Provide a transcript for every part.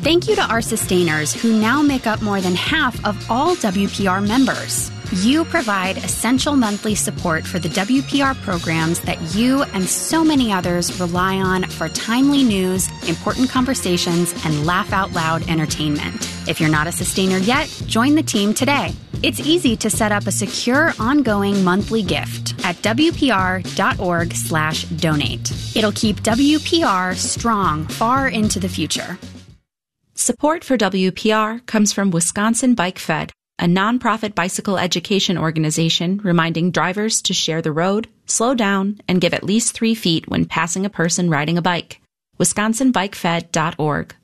Thank you to our sustainers who now make up more than half of all WPR members. You provide essential monthly support for the WPR programs that you and so many others rely on for timely news, important conversations, and laugh-out-loud entertainment. If you're not a sustainer yet, join the team today. It's easy to set up a secure, ongoing monthly gift at WPR.org/donate. It'll keep WPR strong far into the future. Support for WPR comes from Wisconsin Bike Fed, a nonprofit bicycle education organization reminding drivers to share the road, slow down, and give at least 3 feet when passing a person riding a bike. WisconsinBikeFed.org.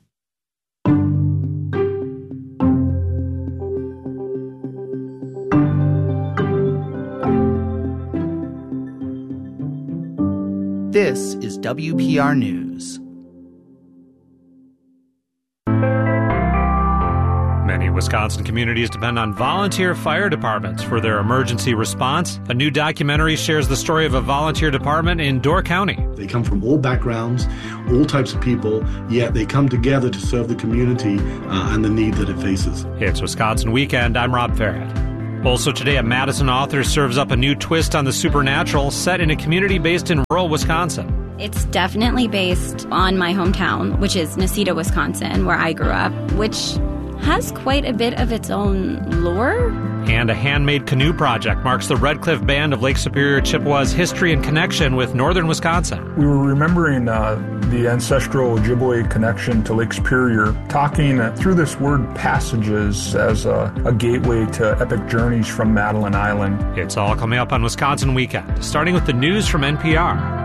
This is WPR News. Many Wisconsin communities depend on volunteer fire departments for their emergency response. A new documentary shares the story of a volunteer department in Door County. They come from all backgrounds, all types of people, yet they come together to serve the community and the need that it faces. It's Wisconsin Weekend. I'm Rob Farrett. Also today, a Madison author serves up a new twist on the supernatural set in a community based in rural Wisconsin. It's definitely based on my hometown, which is Necedah, Wisconsin, where I grew up, which has quite a bit of its own lore. And a handmade canoe project marks the Red Cliff Band of Lake Superior Chippewa's history and connection with northern Wisconsin. We were remembering the ancestral Ojibwe connection to Lake Superior, talking through this word passages as a gateway to epic journeys from Madeline Island. It's all coming up on Wisconsin Weekend, starting with the news from NPR.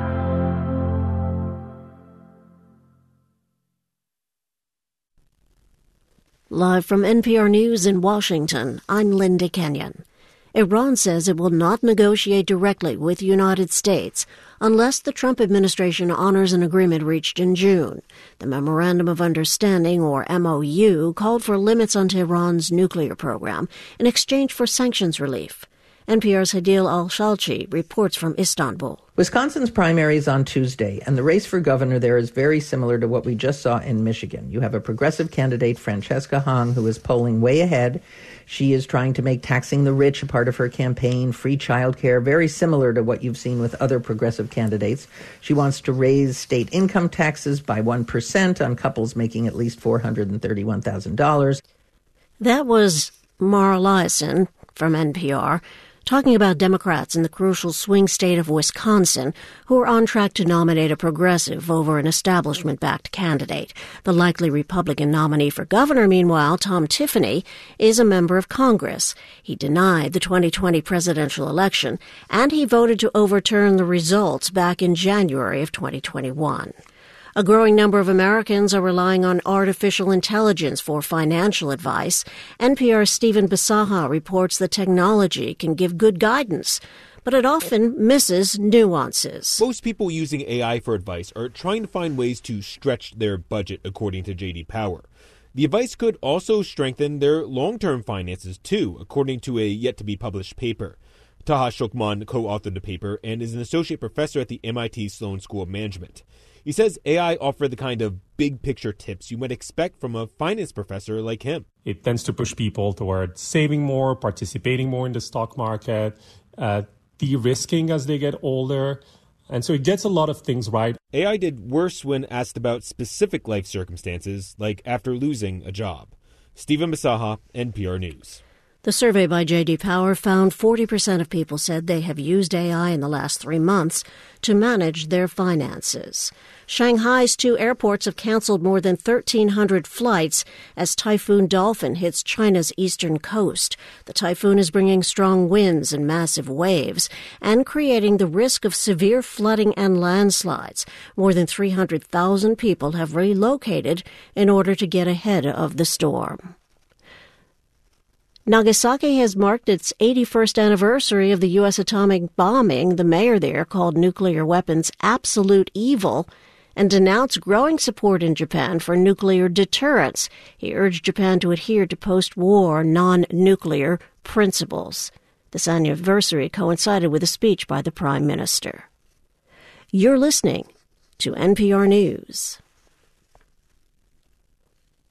Live from NPR News in Washington, I'm Linda Kenyon. Iran says it will not negotiate directly with the United States unless the Trump administration honors an agreement reached in June. The Memorandum of Understanding, or MOU, called for limits on Tehran's nuclear program in exchange for sanctions relief. NPR's Hadil Al-Shalchi reports from Istanbul. Wisconsin's primary is on Tuesday, and the race for governor there is very similar to what we just saw in Michigan. You have a progressive candidate, Francesca Hong, who is polling way ahead. She is trying to make taxing the rich a part of her campaign, free childcare, very similar to what you've seen with other progressive candidates. She wants to raise state income taxes by 1% on couples making at least $431,000. That was Mara Liasson from NPR, talking about Democrats in the crucial swing state of Wisconsin who are on track to nominate a progressive over an establishment-backed candidate. The likely Republican nominee for governor, meanwhile, Tom Tiffany, is a member of Congress. He denied the 2020 presidential election, and he voted to overturn the results back in January of 2021. A growing number of Americans are relying on artificial intelligence for financial advice. NPR's Stephen Bisaha reports that technology can give good guidance, but it often misses nuances. Most people using AI for advice are trying to find ways to stretch their budget, according to J.D. Power. The advice could also strengthen their long-term finances, too, according to a yet-to-be-published paper. Taha Shokman co-authored the paper and is an associate professor at the MIT Sloan School of Management. He says AI offer the kind of big-picture tips you might expect from a finance professor like him. It tends to push people toward saving more, participating more in the stock market, de-risking as they get older. And so it gets a lot of things right. AI did worse when asked about specific life circumstances, like after losing a job. Stephen Bisaha, NPR News. The survey by J.D. Power found 40% of people said they have used AI in the last 3 months to manage their finances. Shanghai's 2 airports have canceled more than 1,300 flights as Typhoon Dolphin hits China's eastern coast. The typhoon is bringing strong winds and massive waves and creating the risk of severe flooding and landslides. More than 300,000 people have relocated in order to get ahead of the storm. Nagasaki has marked its 81st anniversary of the U.S. atomic bombing. The mayor there called nuclear weapons absolute evil and denounced growing support in Japan for nuclear deterrence. He urged Japan to adhere to post-war non-nuclear principles. This anniversary coincided with a speech by the Prime Minister. You're listening to NPR News.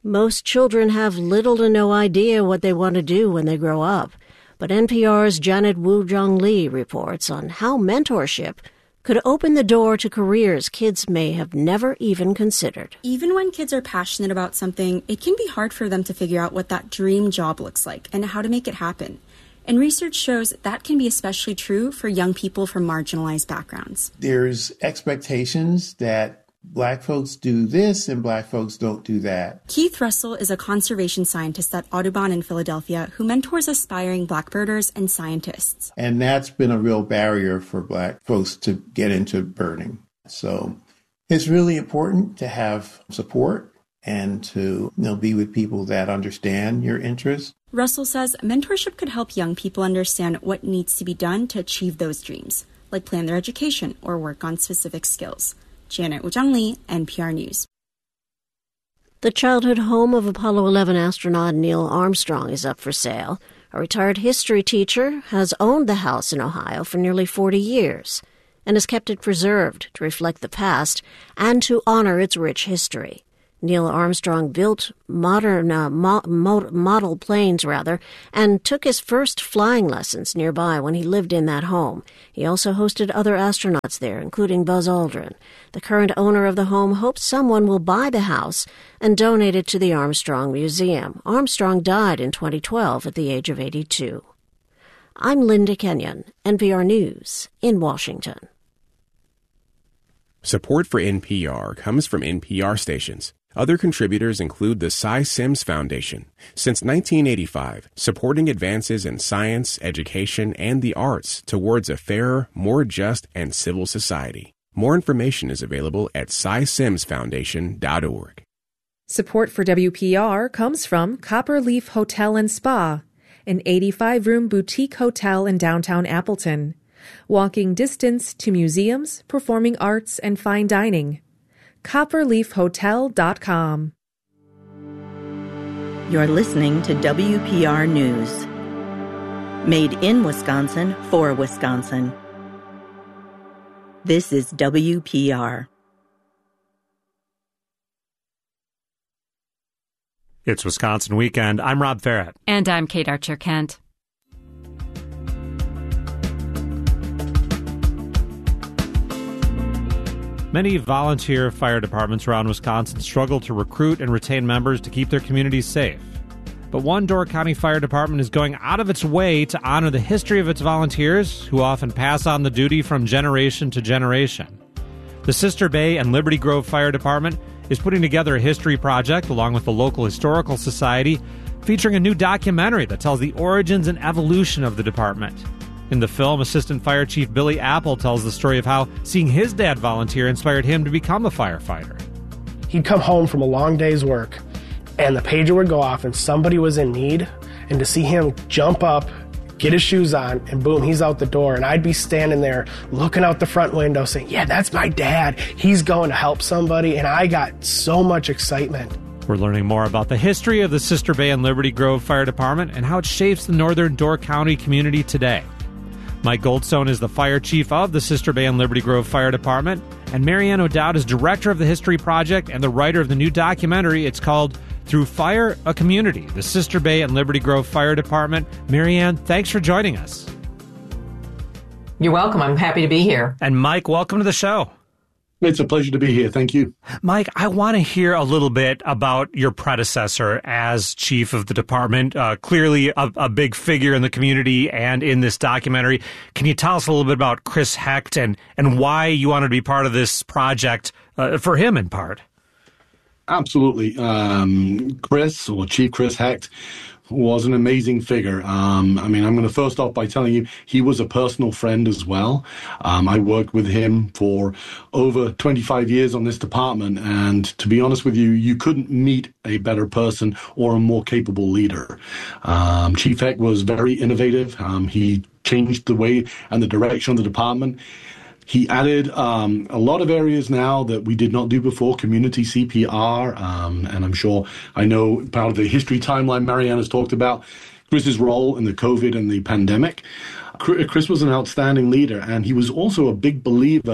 Most children have little to no idea what they want to do when they grow up. But NPR's Janet Woo-Jung Lee reports on how mentorship could open the door to careers kids may have never even considered. Even when kids are passionate about something, it can be hard for them to figure out what that dream job looks like and how to make it happen. And research shows that can be especially true for young people from marginalized backgrounds. There's expectations that Black folks do this and Black folks don't do that. Keith Russell is a conservation scientist at Audubon in Philadelphia who mentors aspiring blackbirders and scientists. And that's been a real barrier for Black folks to get into birding. So it's really important to have support and to be with people that understand your interests. Russell says mentorship could help young people understand what needs to be done to achieve those dreams, like plan their education or work on specific skills. Janet Woo-Jung Lee, NPR News. The childhood home of Apollo 11 astronaut Neil Armstrong is up for sale. A retired history teacher has owned the house in Ohio for nearly 40 years and has kept it preserved to reflect the past and to honor its rich history. Neil Armstrong built modern model planes, and took his first flying lessons nearby when he lived in that home. He also hosted other astronauts there, including Buzz Aldrin. The current owner of the home hopes someone will buy the house and donate it to the Armstrong Museum. Armstrong died in 2012 at the age of 82. I'm Linda Kenyon, NPR News in Washington. Support for NPR comes from NPR stations. Other contributors include the Cy Sims Foundation. Since 1985, supporting advances in science, education, and the arts towards a fairer, more just, and civil society. More information is available at cysimsfoundation.org. Support for WPR comes from Copper Leaf Hotel and Spa, an 85-room boutique hotel in downtown Appleton. Walking distance to museums, performing arts, and fine dining. CopperleafHotel.com. You're listening to WPR News. Made in Wisconsin for Wisconsin. This is WPR. It's Wisconsin Weekend. I'm Rob Farrett. And I'm Kate Archer-Kent. Many volunteer fire departments around Wisconsin struggle to recruit and retain members to keep their communities safe. But one Door County Fire Department is going out of its way to honor the history of its volunteers, who often pass on the duty from generation to generation. The Sister Bay and Liberty Grove Fire Department is putting together a history project along with the local historical society, featuring a new documentary that tells the origins and evolution of the department. In the film, Assistant Fire Chief Billy Apple tells the story of how seeing his dad volunteer inspired him to become a firefighter. He'd come home from a long day's work, and the pager would go off and somebody was in need, and to see him jump up, get his shoes on, and boom, he's out the door, and I'd be standing there looking out the front window saying, yeah, that's my dad. He's going to help somebody, and I got so much excitement. We're learning more about the history of the Sister Bay and Liberty Grove Fire Department and how it shapes the northern Door County community today. Mike Goldstone is the fire chief of the Sister Bay and Liberty Grove Fire Department, and Marianne O'Dowd is director of the History Project and the writer of the new documentary. It's called Through Fire, a Community, the Sister Bay and Liberty Grove Fire Department. Marianne, thanks for joining us. You're welcome. I'm happy to be here. And Mike, welcome to the show. It's a pleasure to be here. Thank you. Mike, I want to hear a little bit about your predecessor as chief of the department. Clearly a big figure in the community and in this documentary. Can you tell us a little bit about Chris Hecht and why you wanted to be part of this project for him in part? Absolutely. Chief Chris Hecht was an amazing figure. I'm going to first off by telling you he was a personal friend as well. I worked with him for over 25 years on this department, and to be honest with you, you couldn't meet a better person or a more capable leader. Chief Hecht was very innovative. He changed the way and the direction of the department. He added a lot of areas now that we did not do before, community CPR, and I know part of the history timeline Marianne has talked about, Chris's role in the COVID and the pandemic. Chris was an outstanding leader, and he was also a big believer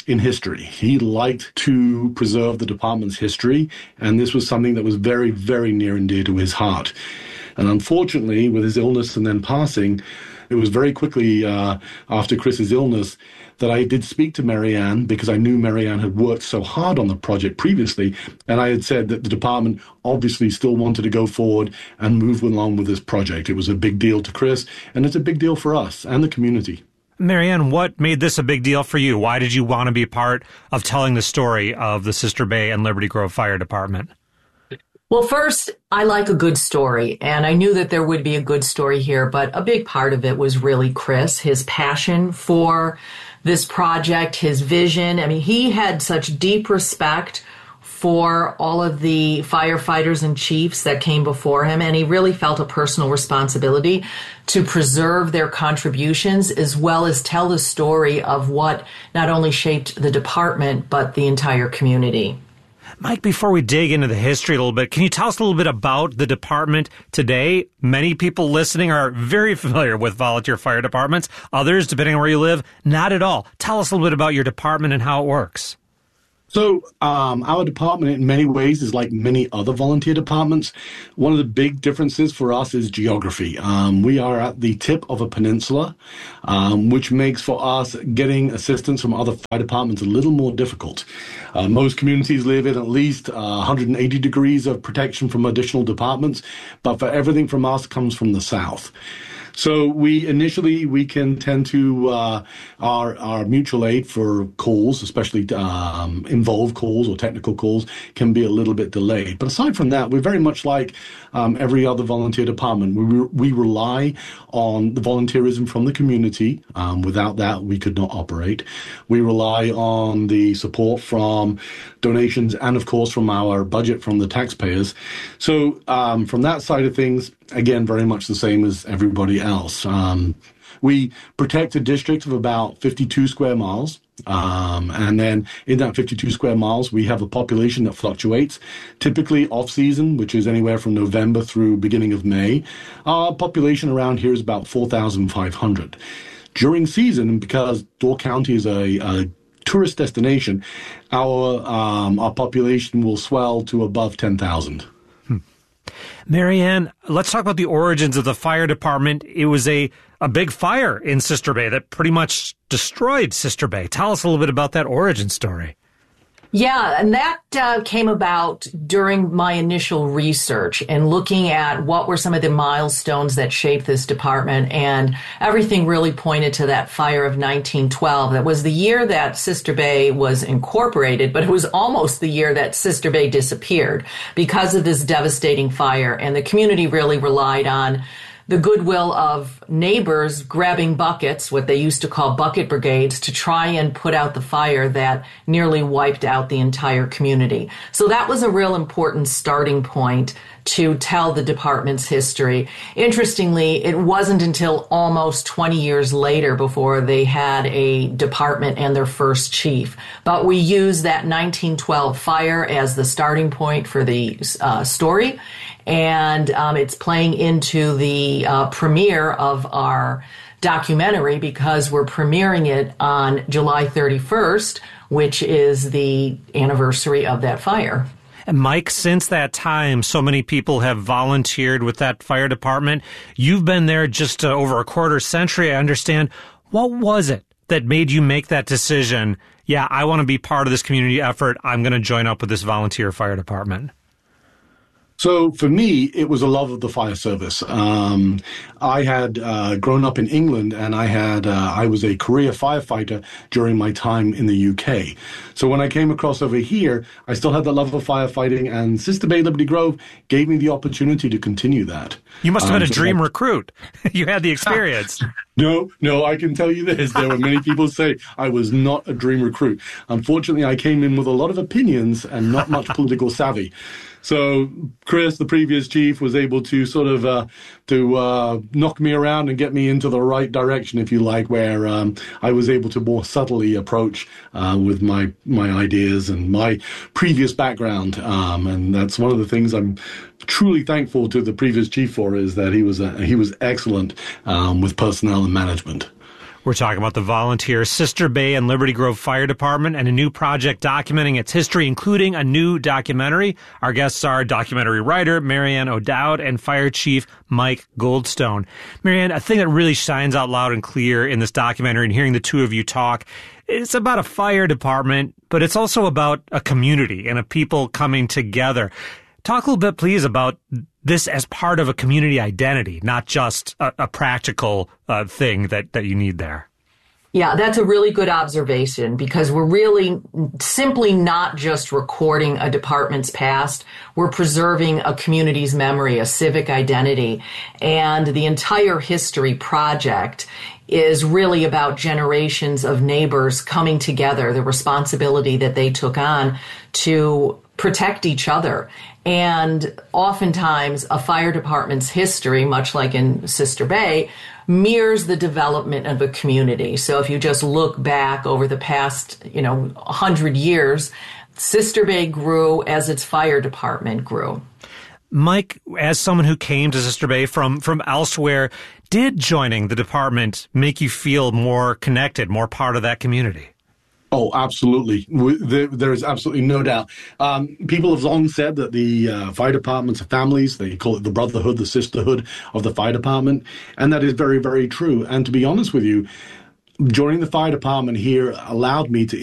in history. He liked to preserve the department's history, and this was something that was very, very near and dear to his heart. And unfortunately, with his illness and then passing, it was very quickly after Chris's illness that I did speak to Marianne, because I knew Marianne had worked so hard on the project previously, and I had said that the department obviously still wanted to go forward and move along with this project. It was a big deal to Chris, and it's a big deal for us and the community. Marianne, what made this a big deal for you? Why did you want to be part of telling the story of the Sister Bay and Liberty Grove Fire Department? Well, first, I like a good story, and I knew that there would be a good story here, but a big part of it was really Chris, his passion for this project, his vision. I mean, he had such deep respect for all of the firefighters and chiefs that came before him, and he really felt a personal responsibility to preserve their contributions as well as tell the story of what not only shaped the department, but the entire community. Mike, before we dig into the history a little bit, can you tell us a little bit about the department today? Many people listening are very familiar with volunteer fire departments. Others, depending on where you live, not at all. Tell us a little bit about your department and how it works. So our department in many ways is like many other volunteer departments. One of the big differences for us is geography. We are at the tip of a peninsula, which makes for us getting assistance from other fire departments a little more difficult. Most communities live in at least 180 degrees of protection from additional departments, but for everything from us comes from the south. So we can tend to, our mutual aid for calls, especially involved calls or technical calls, can be a little bit delayed. But aside from that, we're very much like every other volunteer department. We rely on the volunteerism from the community. Without that, we could not operate. We rely on the support from donations and, of course, from our budget from the taxpayers. So from that side of things, again, very much the same as everybody else. We protect a district of about 52 square miles. And then in that 52 square miles, we have a population that fluctuates. Typically off-season, which is anywhere from November through beginning of May, our population around here is about 4,500. During season, because Door County is a tourist destination, our population will swell to above 10,000. Marianne, let's talk about the origins of the fire department. It was a big fire in Sister Bay that pretty much destroyed Sister Bay. Tell us a little bit about that origin story. Yeah, and that came about during my initial research and looking at what were some of the milestones that shaped this department, and everything really pointed to that fire of 1912. That was the year that Sister Bay was incorporated, but it was almost the year that Sister Bay disappeared because of this devastating fire, and the community really relied on the goodwill of neighbors grabbing buckets, what they used to call bucket brigades, to try and put out the fire that nearly wiped out the entire community. So that was a real important starting point to tell the department's history. Interestingly, it wasn't until almost 20 years later before they had a department and their first chief. But we use that 1912 fire as the starting point for the story. And it's playing into the premiere of our documentary because we're premiering it on July 31st, which is the anniversary of that fire. And Mike, since that time, so many people have volunteered with that fire department. You've been there just over a quarter century, I understand. What was it that made you make that decision? Yeah, I want to be part of this community effort. I'm going to join up with this volunteer fire department. So for me, it was a love of the fire service. I had grown up in England, and I was a career firefighter during my time in the UK. So when I came across over here, I still had the love of firefighting, and Sister Bay Liberty Grove gave me the opportunity to continue that. You must have been a dream recruit. You had the experience. No, I can tell you this. There were many people say I was not a dream recruit. Unfortunately, I came in with a lot of opinions and not much political savvy. So Chris, the previous chief, was able to sort of knock me around and get me into the right direction, if you like, where I was able to more subtly approach with my ideas and my previous background. And that's one of the things I'm truly thankful to the previous chief for, is that he was excellent with personnel and management. We're talking about the volunteer Sister Bay and Liberty Grove Fire Department and a new project documenting its history, including a new documentary. Our guests are documentary writer Marianne O'Dowd and Fire Chief Mike Goldstone. Marianne, a thing that really shines out loud and clear in this documentary and hearing the two of you talk, it's about a fire department, but it's also about a community and a people coming together. Talk a little bit, please, about this as part of a community identity, not just a practical thing that you need there. Yeah, that's a really good observation, because we're really simply not just recording a department's past. We're preserving a community's memory, a civic identity. And the entire history project is really about generations of neighbors coming together, the responsibility that they took on to protect each other. And oftentimes a fire department's history, much like in Sister Bay, mirrors the development of a community. So if you just look back over the past, 100 years, Sister Bay grew as its fire department grew. Mike, as someone who came to Sister Bay from elsewhere, did joining the department make you feel more connected, more part of that community? Oh, absolutely. There is absolutely no doubt. People have long said that the fire departments are families. They call it the brotherhood, the sisterhood of the fire department. And that is very, very true. And to be honest with you, joining the fire department here allowed me to